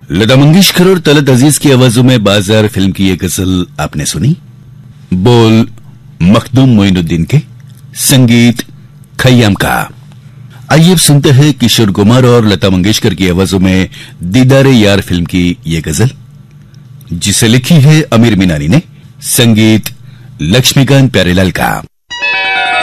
लता मंगेशकर और तलत अजीज की आवाजों में बाजार फिल्म की ये गजल आपने सुनी। बोल मखदूम मोइनुद्दीन के, संगीत खय्याम का। आइए अब सुनते हैं किशोर कुमार और लता मंगेशकर की आवाजों में दीदारे यार फिल्म की ये गजल, जिसे लिखी है आमिर मीनानी ने, संगीत लक्ष्मीकांत प्यारेलाल का।